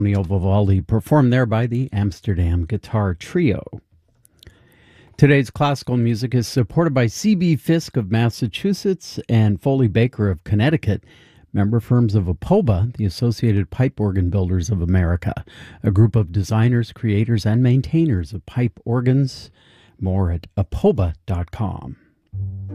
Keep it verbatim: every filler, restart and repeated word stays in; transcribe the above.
Antonio Vivaldi, performed there by the Amsterdam Guitar Trio. Today's classical music is supported by C B Fisk of Massachusetts and Foley Baker of Connecticut, member firms of APOBA, the Associated Pipe Organ Builders of America, a group of designers, creators, and maintainers of pipe organs. More at apoba dot com.